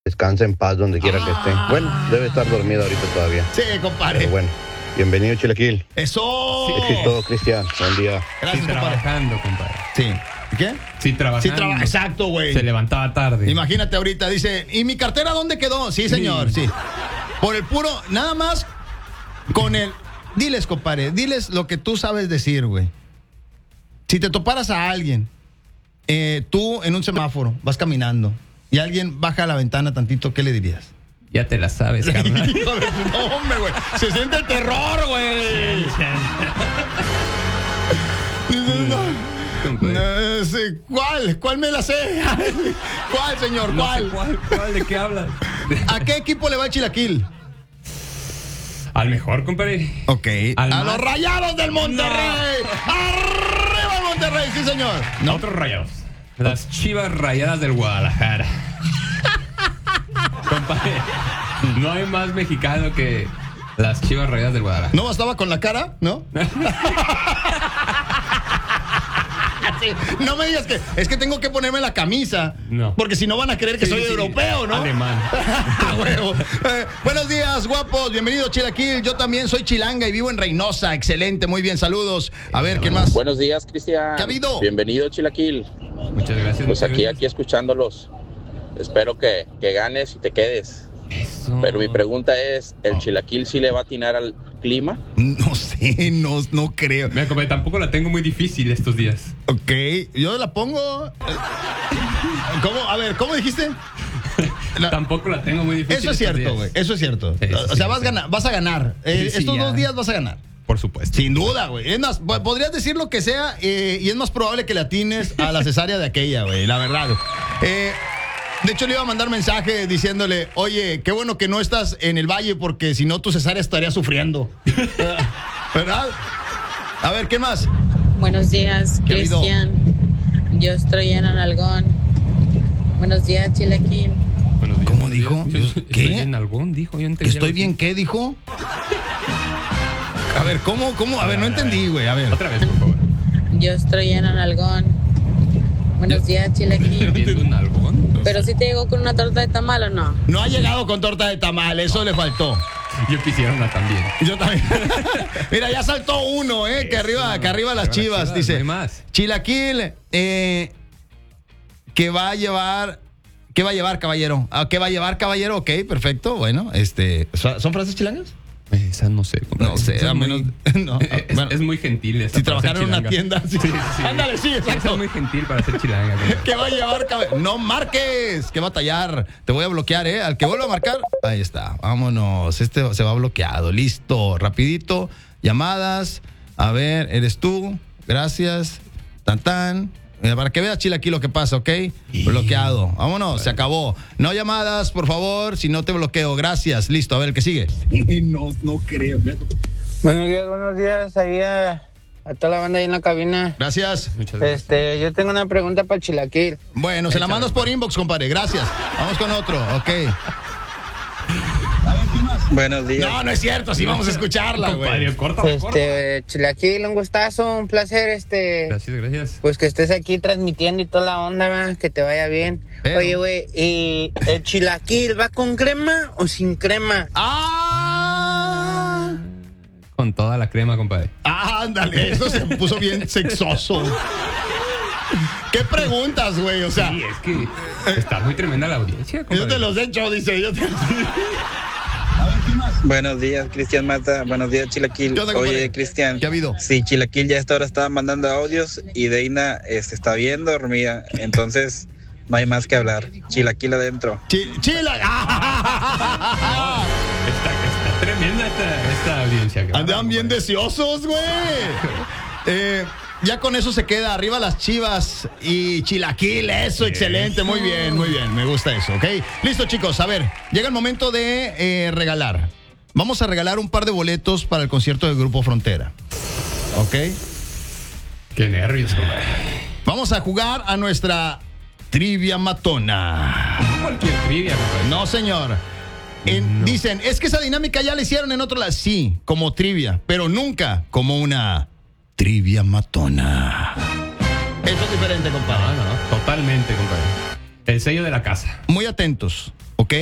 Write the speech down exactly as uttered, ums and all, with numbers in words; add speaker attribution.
Speaker 1: Descansa en paz donde quiera
Speaker 2: ah.
Speaker 1: que esté. Bueno, debe estar dormido ahorita todavía.
Speaker 2: Sí, compadre.
Speaker 1: Pero bueno, bienvenido, Chilaquil.
Speaker 2: ¡Eso!
Speaker 1: Sí, es todo, Cristian. Buen día.
Speaker 2: Gracias,
Speaker 3: sí,
Speaker 2: compadre.
Speaker 3: trabajando, compadre.
Speaker 2: Sí. ¿Qué?
Speaker 3: Sí, trabajando.
Speaker 2: Sí, traba- exacto, güey.
Speaker 3: Se levantaba tarde.
Speaker 2: Imagínate ahorita, dice, ¿y mi cartera dónde quedó? Sí, señor, sí. sí. Por el puro, nada más con el... Diles, compadre, diles lo que tú sabes decir, güey. Si te toparas a alguien, eh, tú en un semáforo, vas caminando, y alguien baja la ventana tantito, ¿qué le dirías?
Speaker 3: Ya te la sabes, carnal.
Speaker 2: Hijo de su nombre, güey. Se siente el terror, güey. No sé, ¿cuál? ¿Cuál me la sé? ¿Cuál, señor? ¿Cuál?
Speaker 3: No sé ¿Cuál? ¿Cuál? ¿De qué hablas?
Speaker 2: ¿A qué equipo le va el Chilaquil?
Speaker 3: Al mejor, compadre.
Speaker 2: Ok.
Speaker 3: Al
Speaker 2: a
Speaker 3: más...
Speaker 2: los Rayados del Monterrey. No. ¡Arriba el Monterrey! Sí, señor.
Speaker 3: No. Otros Rayados. Las Chivas Rayadas del Guadalajara. Compadre, no hay más mexicano que las Chivas Rayadas del Guadalajara.
Speaker 2: ¿No bastaba con la cara? ¿No? Sí. No me digas que es que tengo que ponerme la camisa.
Speaker 3: No.
Speaker 2: Porque si no van a creer que
Speaker 3: sí,
Speaker 2: soy
Speaker 3: sí,
Speaker 2: europeo, ¿no?
Speaker 3: Alemán.
Speaker 2: Bueno, eh, buenos días, guapos. Bienvenido, Chilaquil. Yo también soy chilanga y vivo en Reynosa. Excelente, muy bien, saludos. A ver, ¿quién más?
Speaker 4: Buenos días, Cristian.
Speaker 2: ¿Qué ha habido?
Speaker 4: Bienvenido, Chilaquil.
Speaker 3: Muchas gracias.
Speaker 4: Pues
Speaker 3: muchas
Speaker 4: aquí,
Speaker 3: gracias.
Speaker 4: aquí escuchándolos. Espero que, que ganes y te quedes.
Speaker 3: Eso.
Speaker 4: Pero mi pregunta es, ¿el Chilaquil sí le va a atinar al clima?
Speaker 2: No sé, no, no creo.
Speaker 3: Mira, compadre, tampoco la tengo muy difícil estos días.
Speaker 2: Ok, yo la pongo. ¿Cómo? A ver, ¿cómo dijiste? La...
Speaker 3: Tampoco la tengo muy difícil.
Speaker 2: Eso es cierto, güey. Eso es cierto.
Speaker 3: Sí,
Speaker 2: o
Speaker 3: sí,
Speaker 2: sea,
Speaker 3: sí,
Speaker 2: vas,
Speaker 3: sí.
Speaker 2: gana, vas a ganar. Eh,
Speaker 3: Sí, sí,
Speaker 2: estos
Speaker 3: ya.
Speaker 2: dos días vas a ganar.
Speaker 3: Por supuesto.
Speaker 2: Sin duda, güey. Es más, podrías decir lo que sea eh, y es más probable que le atines a la cesárea de aquella, güey. La verdad. Eh, de hecho, le iba a mandar mensaje diciéndole, oye, qué bueno que no estás en el valle porque si no tu cesárea estaría sufriendo. ¿Verdad? A ver, ¿qué más?
Speaker 5: Buenos días,
Speaker 2: ¿Qué ha habido?
Speaker 5: Cristian. Yo estoy en Analgón. Buenos días, Chilaquil.
Speaker 3: Buenos días,
Speaker 2: ¿Cómo
Speaker 3: buenos
Speaker 2: dijo?
Speaker 3: días. Yo-
Speaker 2: ¿Qué?
Speaker 3: Estoy en algún, dijo. Yo entendí
Speaker 2: ¿Que estoy
Speaker 3: algo
Speaker 2: bien
Speaker 3: así.
Speaker 2: qué, dijo? A ver, ¿cómo? ¿Cómo? A ver, no entendí, güey. A ver.
Speaker 3: Otra vez, por favor.
Speaker 5: Yo estoy en Analgón. Buenos días, Chilaquil.
Speaker 3: ¿Viendo un albón? No
Speaker 5: Pero
Speaker 3: sé.
Speaker 5: si te llegó con una torta de tamal o no.
Speaker 2: No ha llegado con torta de tamal, eso le faltó.
Speaker 3: Yo quisiera una también.
Speaker 2: Yo también. Mira, ya saltó uno, ¿eh? Que arriba, que arriba las chivas,
Speaker 3: Chivas,
Speaker 2: dice.
Speaker 3: no hay más.
Speaker 2: Chilaquil, eh, que va a llevar. ¿Qué va a llevar, caballero? ¿A ¿Qué va a llevar, caballero? Ok, perfecto. Bueno, este. ¿Son frases chilangas?
Speaker 3: Esa no sé. compadre.
Speaker 2: No sé,
Speaker 3: Esa
Speaker 2: a
Speaker 3: es muy-
Speaker 2: menos. No,
Speaker 3: es,
Speaker 2: bueno,
Speaker 3: es muy gentil. esa
Speaker 2: si
Speaker 3: para
Speaker 2: trabajaron en
Speaker 3: ser
Speaker 2: una
Speaker 3: chilanga.
Speaker 2: tienda. Sí,
Speaker 3: Sí, sí.
Speaker 2: Ándale, sí,
Speaker 3: Esa
Speaker 2: exacto.
Speaker 3: es muy gentil para ser chilanga. compadre.
Speaker 2: ¿Qué va a llevar, caballero? No marques, que va a tallar. Te voy a bloquear, ¿eh? Al que vuelva a marcar. Ahí está, vámonos. Este se va bloqueado. Listo, rapidito. Llamadas. A ver, eres tú. Gracias. Tan tan. Mira, para que veas, Chile, aquí lo que pasa, ¿ok? Bloqueado. Vámonos, se acabó. No llamadas, por favor, si no te bloqueo. Gracias. Listo, a ver, ¿qué sigue?
Speaker 6: No, no creo.
Speaker 7: Buenos días, buenos días ahí a, a toda la banda ahí en la cabina.
Speaker 2: Gracias.
Speaker 3: Muchas gracias.
Speaker 7: Este, yo tengo una pregunta para el Chilaquil.
Speaker 2: Bueno, se la mandas por inbox, compadre. Gracias. Vamos con otro, ok.
Speaker 8: Buenos días.
Speaker 2: No, no es cierto, sí vamos a escucharla,
Speaker 3: Compadre,
Speaker 2: güey.
Speaker 3: corta, corta.
Speaker 7: Este, Chilaquil, un gustazo, un placer, este,
Speaker 3: Gracias, gracias.
Speaker 7: pues que estés aquí transmitiendo y toda la onda, ¿va? Que te vaya bien.
Speaker 2: Pero-
Speaker 7: Oye, güey, ¿y el Chilaquil va con crema o sin crema?
Speaker 2: ¡Ah!
Speaker 3: Con toda la crema, compadre.
Speaker 2: Ah, ándale, eso se puso bien sexoso. ¿Qué preguntas, güey? O sea,
Speaker 3: Sí, es que está muy tremenda la audiencia,
Speaker 2: yo
Speaker 3: compadre.
Speaker 2: te los he hecho, dice. Yo te...
Speaker 8: Buenos días, Cristian Mata. Buenos días, Chilaquil.
Speaker 2: ¿Qué onda, compadre?
Speaker 8: Oye, Cristian.
Speaker 2: ¿Qué ha habido?
Speaker 8: Sí, Chilaquil ya a esta hora estaba mandando audios y Deina este, está bien dormida. Entonces, no hay más que hablar. Chilaquil adentro.
Speaker 2: Chi- Chila. ¡Ah!
Speaker 3: Está, está tremenda esta, esta audiencia. que
Speaker 2: Andan
Speaker 3: bárbaro,
Speaker 2: bien
Speaker 3: compadre.
Speaker 2: deseosos, güey. Eh, ya con eso se queda arriba las Chivas y Chilaquil, eso, excelente, muy bien, muy bien, me gusta eso, ¿ok? Listo, chicos, a ver, llega el momento de eh, regalar. Vamos a regalar un par de boletos para el concierto del Grupo Frontera, ¿ok?
Speaker 3: Qué nervios, compadre.
Speaker 2: Vamos a jugar a nuestra trivia matona.
Speaker 3: Cualquier trivia, compadre.
Speaker 2: No, señor. En-
Speaker 3: No.
Speaker 2: Dicen, es que esa dinámica ya la hicieron en otro lado. Sí, como trivia, pero nunca como una trivia matona. Eso es diferente, compadre.
Speaker 3: No, no, totalmente, compadre. El sello de la casa.
Speaker 2: Muy atentos.